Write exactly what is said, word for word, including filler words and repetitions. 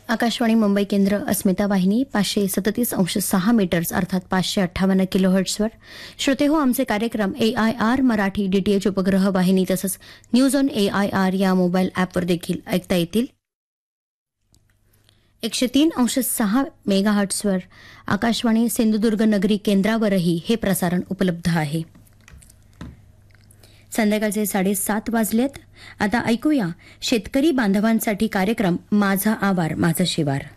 आकाशवाणी मुंबई केंद्र अस्मिता वाहिनी पाचशे सदतीस अंश सहा मीटर्स अर्थात पाचशे अठ्ठावन्न किलो हर्ट्सवर. श्रोते हो, आमचे कार्यक्रम ए आय आर मराठी डीटीएच उपग्रह वाहिनी तसंच news on A I R या मोबाईल ॲपवर देखील ऐकता येतील. एकशे तीन अंश सहा मेगा हर्ट्सवर आकाशवाणी सिंधुदुर्ग नगरी केंद्रावरही हे प्रसारण उपलब्ध आहे. संध्याकाळचे साडेसात वाजलेत. आता ऐकूया शेतकरी बांधवांसाठी कार्यक्रम माझा आवार माझा शिवार.